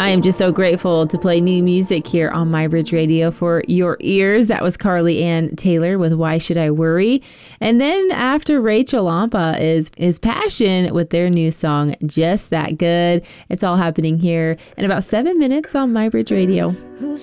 I am just so grateful to play new music here on MyBridge Radio for your ears. That was Carly Ann Taylor with Why Should I Worry? And then after Rachel Ampa is Passion with their new song, Just That Good. It's all happening here in about 7 minutes on MyBridge Radio.